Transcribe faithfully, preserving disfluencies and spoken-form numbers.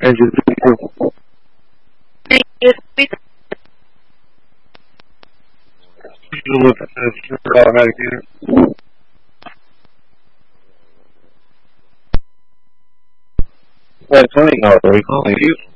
And just people. Look at this. How to get it. That's funny. Are we calling you?